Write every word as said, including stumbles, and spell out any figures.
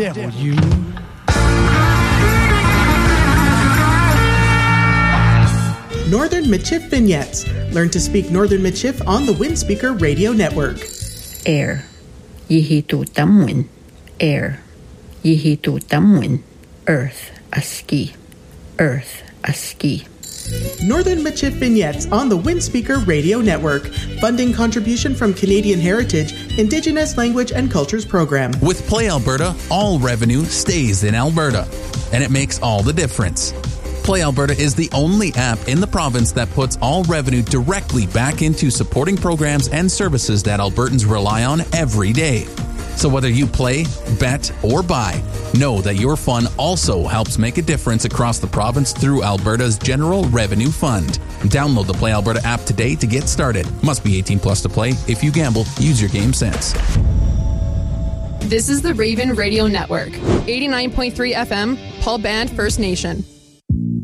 devil, you. Northern Michif Vignettes. Learn to speak Northern Michif on the Windspeaker Radio Network. Air. Yihitu tamwin. Air. Yihitu tamwin. Earth. Aski. Earth. Aski. Northern Michif Vignettes on the Windspeaker Radio Network. Funding contribution from Canadian Heritage, Indigenous Language and Cultures Program. With Play Alberta, all revenue stays in Alberta, and it makes all the difference. Play Alberta is the only app in the province that puts all revenue directly back into supporting programs and services that Albertans rely on every day. So whether you play, bet, or buy, know that your fun also helps make a difference across the province through Alberta's General Revenue Fund. Download the Play Alberta app today to get started. Must be eighteen plus to play. If you gamble, use your game sense. This is the Raven Radio Network. eighty-nine point three F M, Paul Band First Nation.